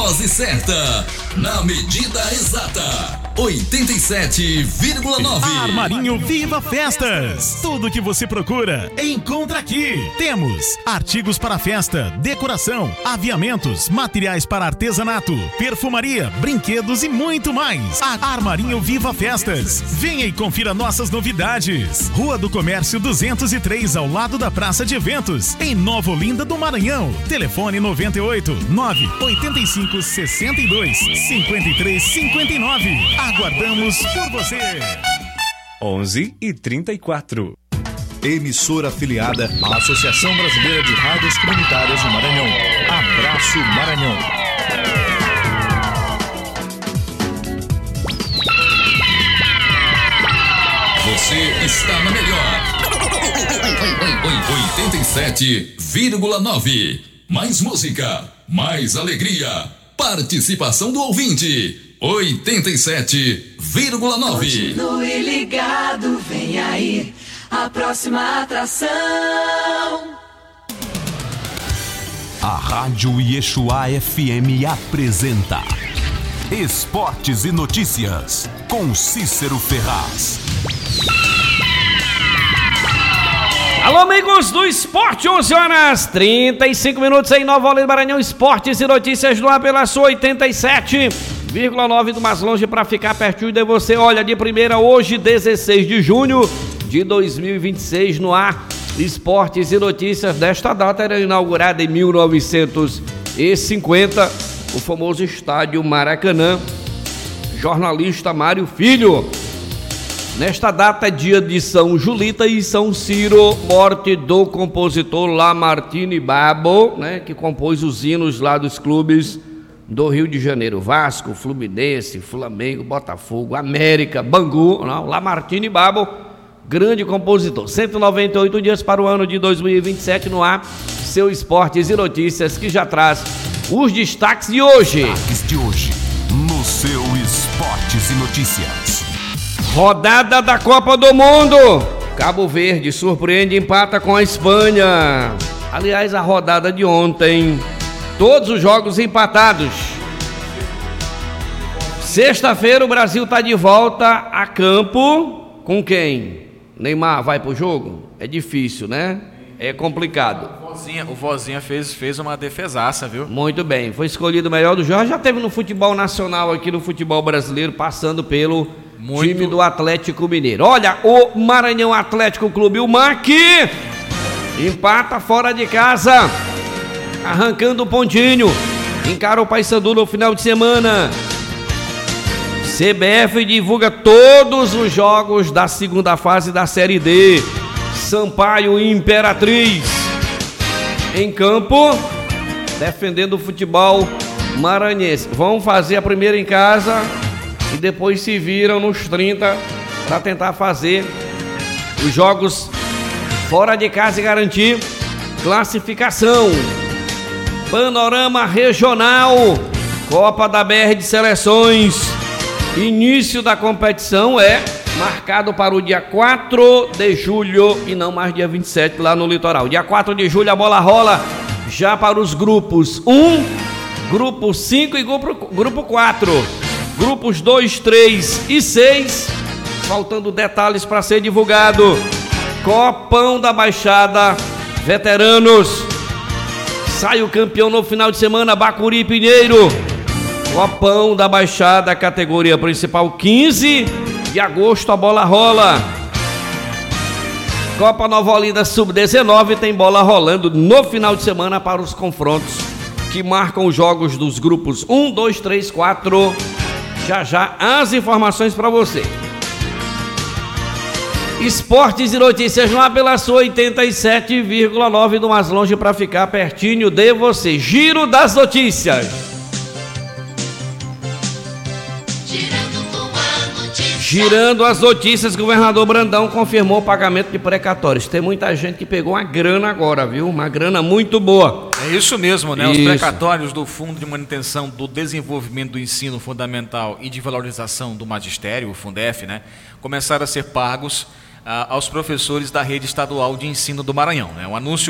dose certa, na medida exata, 87,9. Armarinho Viva Festas. Tudo que você procura, encontra aqui. Temos artigos para festa, decoração, aviamentos, materiais para artesanato, perfumaria, brinquedos e muito mais. Armarinho Viva Festas. Venha e confira nossas novidades. Rua do Comércio 203, ao lado da Praça de Eventos, em Nova Olinda do Maranhão. Telefone 98 985 62 53 59. Aguardamos por você. 11h34. Emissora afiliada à Associação Brasileira de Rádios Comunitárias do Maranhão. Abraço Maranhão. Você está na melhor. 87,9. Mais música, mais alegria. Participação do ouvinte. 87,9. Continue ligado, vem aí a próxima atração. A Rádio Yeshua FM apresenta Esportes e Notícias com Cícero Ferraz. Alô, amigos do esporte, 11h35 em Nova Olinda, Maranhão. Esportes e Notícias no ar pela sua 87,9 do mais longe para ficar pertinho de você. Olha, de primeira, hoje, 16 de junho de 2026, no ar. Esportes e Notícias desta data era inaugurada em 1950, o famoso estádio Maracanã. Jornalista Mário Filho. Nesta data é dia de São Julita e São Ciro, morte do compositor Lamartine Babo, né, que compôs os hinos lá dos clubes do Rio de Janeiro: Vasco, Fluminense, Flamengo, Botafogo, América, Bangu. Não, Lamartine Babo, grande compositor. 198 dias para o ano de 2027 no ar. Seu Esportes e Notícias, que já traz os destaques de hoje. Destaques de hoje no seu Esportes e Notícias. Rodada da Copa do Mundo. Cabo Verde surpreende e empata com a Espanha. Aliás, a rodada de ontem, todos os jogos empatados. Sexta-feira o Brasil está de volta a campo. Com quem? Neymar vai pro jogo? É difícil, né? É complicado. O Vozinha fez uma defesaça, viu? Muito bem, foi escolhido o melhor do jogo. Já teve no futebol nacional aqui, no futebol brasileiro, passando pelo time do Atlético Mineiro. Olha, o Maranhão Atlético Clube, o MAC, empata fora de casa, arrancando o pontinho, encara o Paysandu no final de semana. CBF divulga todos os jogos da segunda fase da Série D. Sampaio e Imperatriz em campo, defendendo o futebol maranhense. Vão fazer a primeira em casa e depois se viram nos 30 para tentar fazer os jogos fora de casa e garantir classificação. Panorama Regional, Copa da BR de Seleções. Início da competição é marcado para o dia 4 de julho e não mais dia 27 lá no litoral. Dia 4 de julho a bola rola já para os grupos 1, grupo 5 e grupo 4. Grupos 2, 3 e 6, faltando detalhes para ser divulgado. Copão da Baixada, veteranos. Sai o campeão no final de semana, Bacuri e Pinheiro. Copão da Baixada, categoria principal, 15 de agosto a bola rola. Copa Nova Olinda Sub-19 tem bola rolando no final de semana para os confrontos que marcam os jogos dos grupos 1, 2, 3, 4. Já as informações para você. Esportes e Notícias no ar pela sua 87,9 do mais longe para ficar pertinho de você. Giro das notícias. Girando as notícias, governador Brandão confirmou o pagamento de precatórios. Tem muita gente que pegou uma grana agora, viu? Uma grana muito boa. É isso mesmo, né? Isso. Os precatórios do Fundo de Manutenção do Desenvolvimento do Ensino Fundamental e de Valorização do Magistério, o Fundef, né? Começaram a ser pagos aos professores da rede estadual de ensino do Maranhão, né? O anúncio foi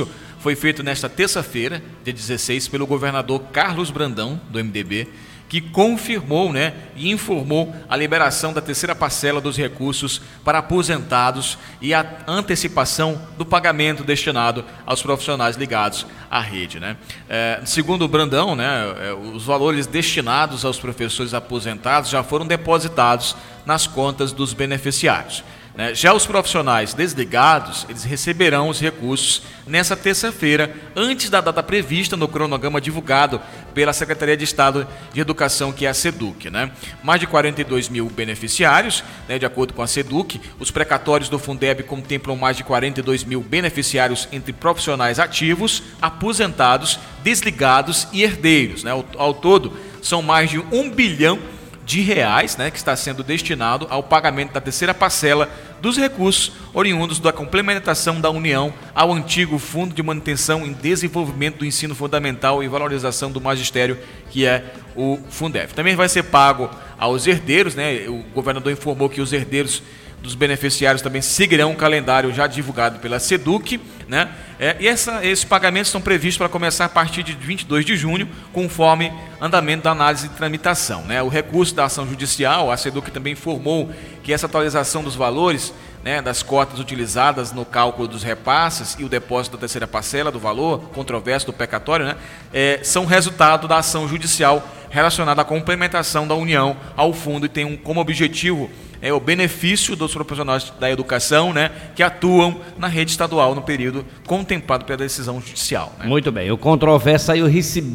foi feito nesta terça-feira, dia 16, pelo governador Carlos Brandão, do MDB, que confirmou, né, e informou a liberação da terceira parcela dos recursos para aposentados e a antecipação do pagamento destinado aos profissionais ligados à rede, né. Segundo o Brandão, né, os valores destinados aos professores aposentados já foram depositados nas contas dos beneficiários. Já os profissionais desligados, eles receberão os recursos nessa terça-feira, antes da data prevista no cronograma divulgado pela Secretaria de Estado de Educação, que é a SEDUC, né? Mais de 42 mil beneficiários, né, de acordo com a SEDUC. Os precatórios do Fundeb contemplam mais de 42 mil beneficiários entre profissionais ativos, aposentados, desligados e herdeiros, né? Ao todo, são mais de R$1 bilhão, né, que está sendo destinado ao pagamento da terceira parcela dos recursos oriundos da complementação da União ao antigo Fundo de Manutenção e Desenvolvimento do Ensino Fundamental e Valorização do Magistério, que é o Fundeb. Também vai ser pago aos herdeiros, né? O governador informou que os herdeiros dos beneficiários também seguirão o calendário já divulgado pela SEDUC, né? Esses pagamentos estão previstos para começar a partir de 22 de junho, conforme andamento da análise e tramitação, né? O recurso da ação judicial, a SEDUC também informou que essa atualização dos valores, né, das cotas utilizadas no cálculo dos repasses e o depósito da terceira parcela do valor controverso do precatório, né, são resultado da ação judicial relacionada à complementação da União ao fundo e tem como objetivo o benefício dos profissionais da educação, né, que atuam na rede estadual no período contemplado pela decisão judicial, né? Muito bem, o controverso aí eu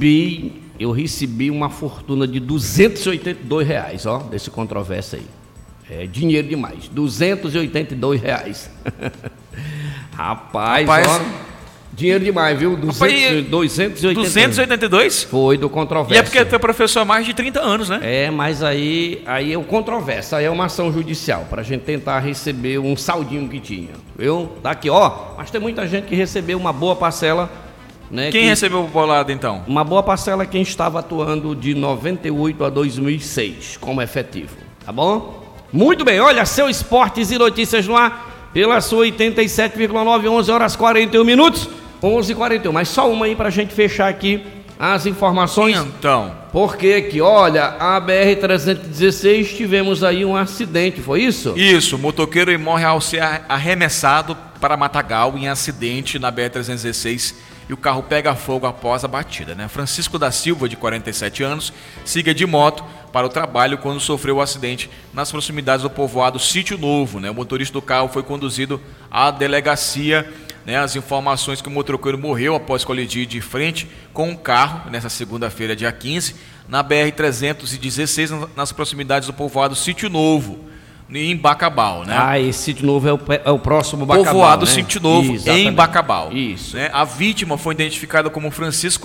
recebi uma fortuna de R$282, ó, desse controverso aí. É dinheiro demais, R$282. Rapaz, ó, dinheiro demais, viu? 282? Foi do controverso. E é porque tu é professor há mais de 30 anos, né? Mas aí é o controverso, aí é uma ação judicial, pra gente tentar receber um saldinho que tinha, viu? Tá aqui, ó, mas tem muita gente que recebeu uma boa parcela, né? Quem recebeu o bolado, então? Uma boa parcela quem estava atuando de 98 a 2006 como efetivo, tá bom? Muito bem, olha, seu Esportes e Notícias no ar, pela sua 87,9, 11h41, 11h41, mas só uma aí pra gente fechar aqui as informações. Então. Porque aqui, olha, a BR-316 tivemos aí um acidente, foi isso? Isso, o motoqueiro morre ao ser arremessado para Matagal em acidente na BR-316 e o carro pega fogo após a batida, né? Francisco da Silva, de 47 anos, siga de moto para o trabalho quando sofreu o acidente nas proximidades do povoado Sítio Novo, né? O motorista do carro foi conduzido à delegacia, né? As informações que o motoqueiro morreu após colidir de frente com um carro nessa segunda-feira, dia 15, na BR-316, nas proximidades do povoado Sítio Novo, em Bacabal, né? Esse Sítio Novo é o próximo Bacabal, povoado, né? Sítio Novo, em Bacabal. Isso. Né? A vítima foi identificada como Francisco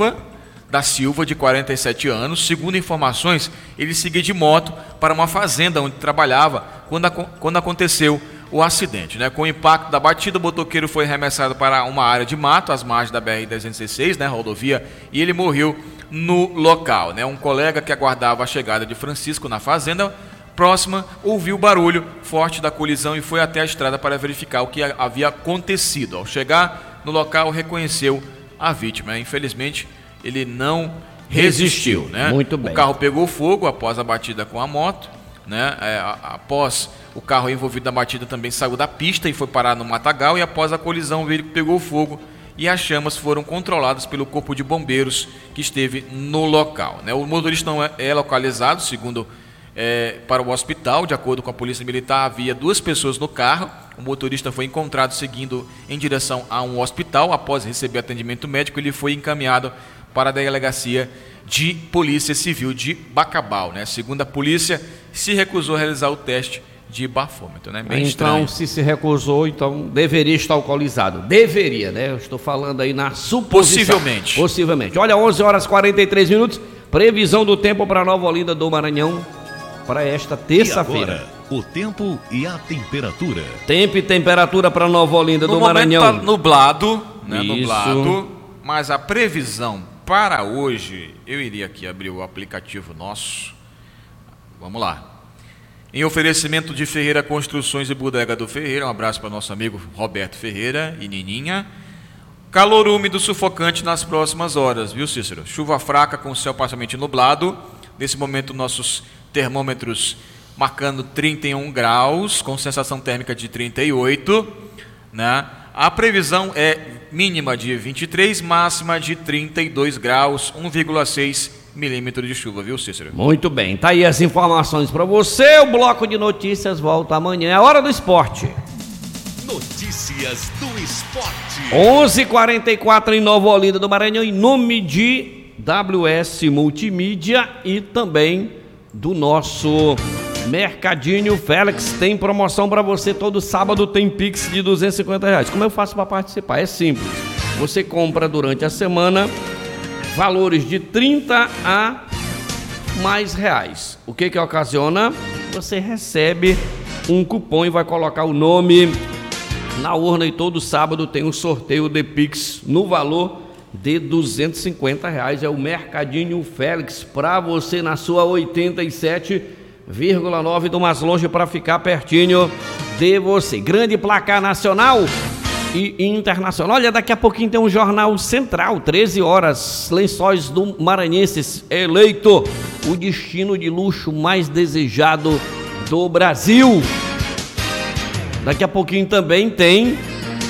da Silva, de 47 anos. Segundo informações, ele seguia de moto para uma fazenda onde trabalhava quando aconteceu o acidente, né? Com o impacto da batida, o motoqueiro foi arremessado para uma área de mato, às margens da BR-316, né, rodovia, e ele morreu no local, né? Um colega que aguardava a chegada de Francisco na fazenda próxima ouviu o barulho forte da colisão e foi até a estrada para verificar o que havia acontecido. Ao chegar no local, reconheceu a vítima. Infelizmente, ele não resistiu, né? Muito bem. O carro pegou fogo após a batida com a moto, né? Após o carro envolvido na batida também saiu da pista e foi parar no matagal, e após a colisão o veículo pegou fogo e as chamas foram controladas pelo corpo de bombeiros que esteve no local, né? O motorista não é localizado, segundo para o hospital. De acordo com a Polícia Militar, havia 2 pessoas no carro. O motorista foi encontrado seguindo em direção a um hospital. Após receber atendimento médico, ele foi encaminhado para a delegacia de Polícia Civil de Bacabal, né? Segundo a polícia, se recusou a realizar o teste de bafômetro, né? Bem estranho. Então, se recusou, então deveria estar alcoolizado. Deveria, né? Eu estou falando aí na suposição. Possivelmente. Olha, 11h43, previsão do tempo para Nova Olinda do Maranhão para esta terça-feira. E agora, o tempo e a temperatura. Tempo e temperatura para Nova Olinda do Maranhão. No momento tá nublado, né? Nublado, mas a previsão para hoje, eu iria aqui abrir o aplicativo nosso. Vamos lá. Em oferecimento de Ferreira Construções e Bodega do Ferreira, um abraço para nosso amigo Roberto Ferreira e Nininha. Calor úmido sufocante nas próximas horas, viu, Cícero? Chuva fraca com céu parcialmente nublado. Nesse momento, nossos termômetros marcando 31 graus, com sensação térmica de 38, né? A previsão é mínima de 23, máxima de 32 graus, 1,6 milímetros de chuva, viu, Cícero? Muito bem, tá aí as informações para você. O bloco de notícias volta amanhã. É a hora do esporte. Notícias do esporte. 11h44 em Nova Olinda do Maranhão, em nome de WS Multimídia e também do nosso Mercadinho Félix. Tem promoção para você todo sábado, tem Pix de R$250. Como eu faço para participar? É simples. Você compra durante a semana valores de 30 a mais reais. O que ocasiona? Você recebe um cupom e vai colocar o nome na urna, e todo sábado tem um sorteio de Pix no valor de R$250. É o Mercadinho Félix para você na sua 87,9 do mais longe, para ficar pertinho de você. Grande placar nacional e internacional. Olha, daqui a pouquinho tem um Jornal Central, 13 horas, Lençóis do Maranhenses eleito o destino de luxo mais desejado do Brasil. Daqui a pouquinho também tem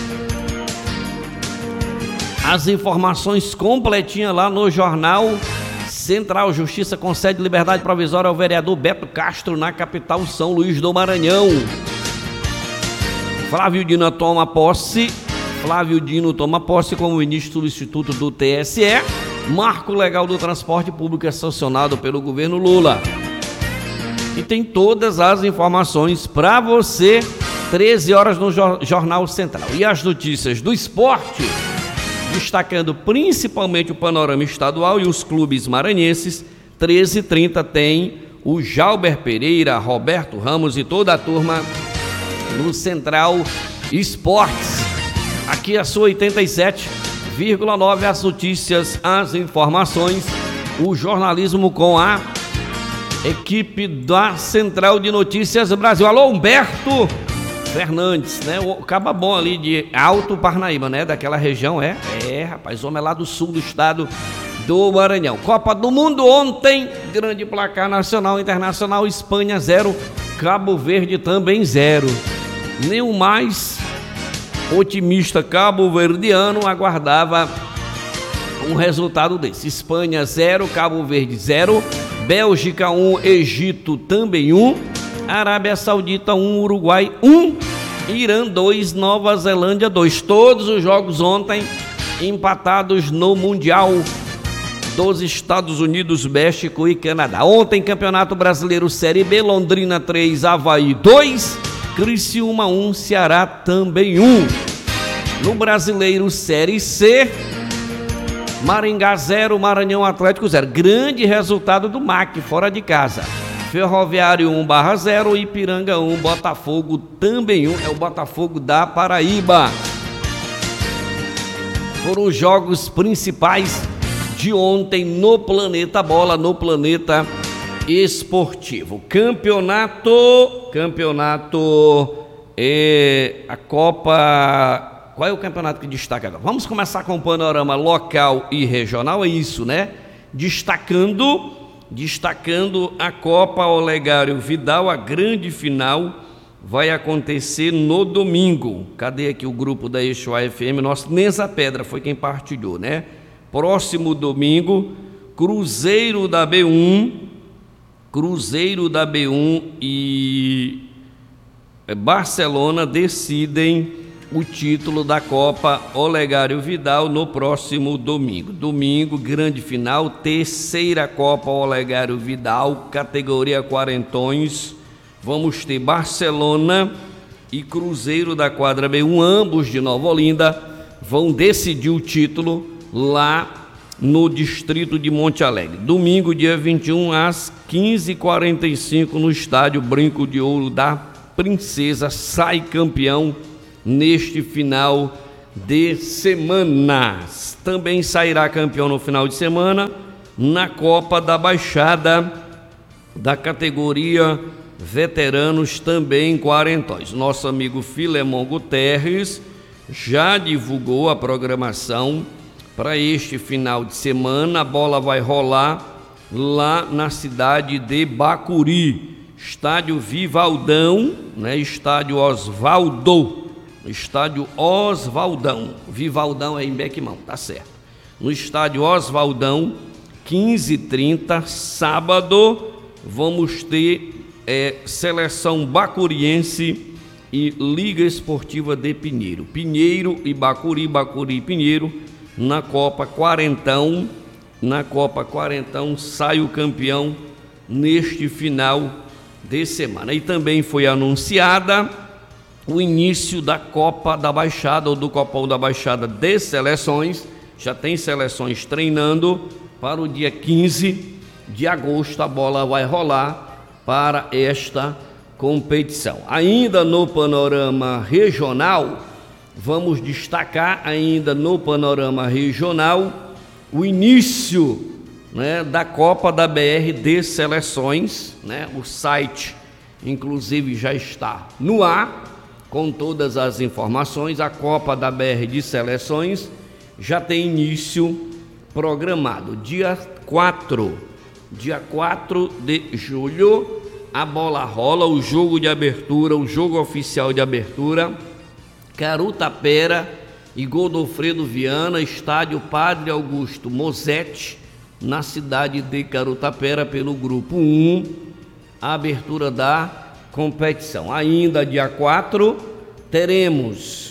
as informações completinhas lá no Jornal Central. Justiça concede liberdade provisória ao vereador Beto Castro na capital São Luís do Maranhão. Flávio Dino toma posse como ministro do Instituto do TSE. Marco legal do transporte público é sancionado pelo governo Lula. E tem todas as informações para você, 13 horas no Jornal Central. E as notícias do esporte, destacando principalmente o panorama estadual e os clubes maranhenses. 13h30 tem o Jalber Pereira, Roberto Ramos e toda a turma no Central Esportes. Aqui a sua 87,9, as notícias, as informações, o jornalismo com a equipe da Central de Notícias Brasil. Alô, Humberto Fernandes, né? O caba bom ali de Alto Parnaíba, né? Daquela região, rapaz, homem é lá do sul do estado do Maranhão. Copa do Mundo ontem, grande placar nacional, internacional, Espanha 0, Cabo Verde também 0. Nem o mais otimista cabo-verdiano aguardava um resultado desse. Espanha 0, Cabo Verde 0, Bélgica 1, Egito também 1, Arábia Saudita 1, Uruguai 1, Irã 2, Nova Zelândia 2. Todos os jogos ontem empatados no Mundial dos Estados Unidos, México e Canadá. Ontem, Campeonato Brasileiro Série B, Londrina 3, Avaí 2, Criciúma 1, Ceará também 1. No Brasileiro Série C, Maringá 0, Maranhão Atlético 0. Grande resultado do MAC, fora de casa. Ferroviário 1/0, Ipiranga 1, Botafogo também 1. É o Botafogo da Paraíba. Foram os jogos principais de ontem no Planeta Bola, no Planeta Esportivo. A Copa... Qual é o campeonato que destaca agora? Vamos começar com o panorama local e regional, é isso, né? Destacando a Copa Olegário Vidal, a grande final vai acontecer no domingo. Cadê aqui o grupo da Eixoá FM? Nosso Nessa Pedra foi quem partilhou, né? Próximo domingo, Cruzeiro da B1 e Barcelona decidem o título da Copa Olegário Vidal no próximo domingo. Domingo, grande final, terceira Copa Olegário Vidal, categoria quarentões. Vamos ter Barcelona e Cruzeiro da quadra B1, ambos de Nova Olinda, vão decidir o título lá no distrito de Monte Alegre. Domingo, dia 21, às 15h45, no estádio Brinco de Ouro da Princesa, sai campeão neste final de semana. Também sairá campeão no final de semana na Copa da Baixada da categoria veteranos, também quarentões. Nosso amigo Filemon Guterres já divulgou a programação para este final de semana. A bola vai rolar lá na cidade de Bacuri, estádio Vivaldão, né? Estádio Oswaldão, Vivaldão é em Bequimão, tá certo. No estádio Oswaldão, 15h30, sábado, vamos ter seleção bacuriense e Liga Esportiva de Pinheiro. Pinheiro e Bacuri, Bacuri e Pinheiro na Copa Quarentão. Na Copa Quarentão sai o campeão neste final de semana. E também foi anunciada o início da Copa da Baixada, ou do Copão da Baixada de seleções. Já tem seleções treinando para o dia 15 de agosto. A bola vai rolar para esta competição. Ainda no panorama regional, vamos destacar ainda no panorama regional o início, né, da Copa da BR de seleções, né? O site inclusive já está no ar com todas as informações. A Copa da BR de seleções já tem início programado dia 4 de julho. A bola rola, o jogo de abertura, o jogo oficial de abertura, Carutapera e Godofredo Viana, estádio Padre Augusto Mosetti, na cidade de Carutapera, pelo grupo 1, a abertura da competição. Ainda dia 4 teremos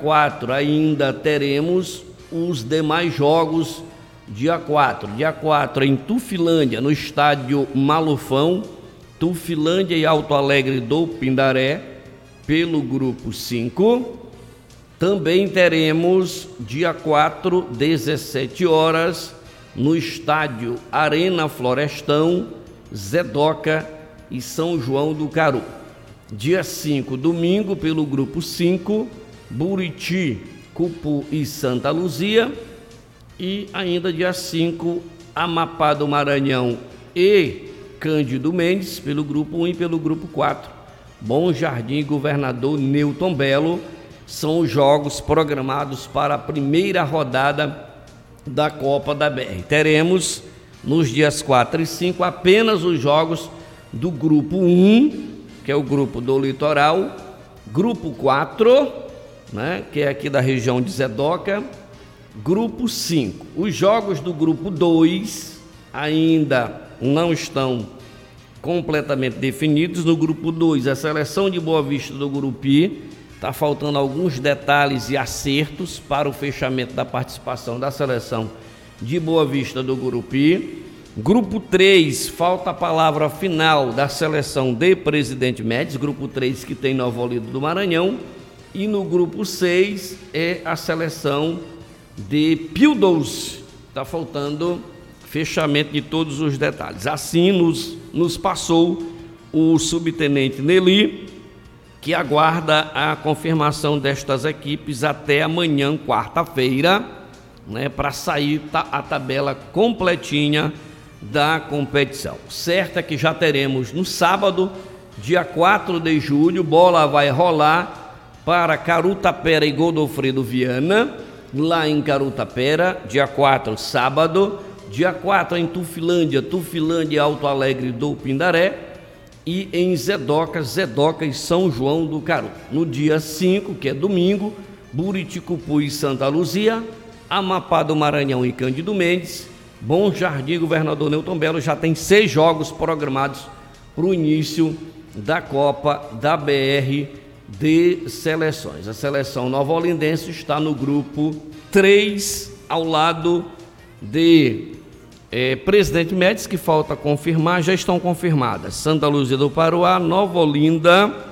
os demais jogos. Dia 4 em Tufilândia, no estádio Malufão, Tufilândia e Alto Alegre do Pindaré, pelo grupo 5. Também teremos dia 4, 17 horas, no estádio Arena Florestão, Zedoca e São João do Caru. Dia 5, domingo, pelo grupo 5, Buriti, Cupu e Santa Luzia. E ainda dia 5, Amapá do Maranhão e Cândido Mendes, pelo grupo 1 e pelo grupo 4. Bom Jardim e Governador Newton Belo são os jogos programados para a primeira rodada da Copa da BR. Teremos nos dias 4 e 5 apenas os jogos do grupo 1, que é o grupo do litoral, grupo 4, né, que é aqui da região de Zedoca, grupo 5. Os jogos do grupo 2 ainda não estão completamente definidos. No grupo 2, a seleção de Boa Vista do Gurupi, está faltando alguns detalhes e acertos para o fechamento da participação da seleção de Boa Vista do Gurupi. Grupo 3, falta a palavra final da seleção de Presidente Médici, grupo 3 que tem Nova Olinda do Maranhão. E no grupo 6 é a seleção de Pio Doce. Está faltando fechamento de todos os detalhes. Assim nos passou o subtenente Nelly, que aguarda a confirmação destas equipes até amanhã, quarta-feira, né, para sair a tabela completinha da competição. Certo é que já teremos no sábado, dia 4 de julho, bola vai rolar para Carutapera e Godofredo Viana, lá em Carutapera, dia 4, sábado. Dia 4 em Tufilândia e Alto Alegre do Pindaré. E em Zedoca e São João do Caru. No dia 5, que é domingo, Buriticupu e Santa Luzia, Amapá do Maranhão e Cândido Mendes, Bom Jardim e Governador Newton Belo. Já tem 6 jogos programados para o início da Copa da BR de seleções. A seleção nova-olindense está no grupo 3, ao lado de Presidente Médici, que falta confirmar. Já estão confirmadas Santa Luzia do Paruá, Nova Olinda,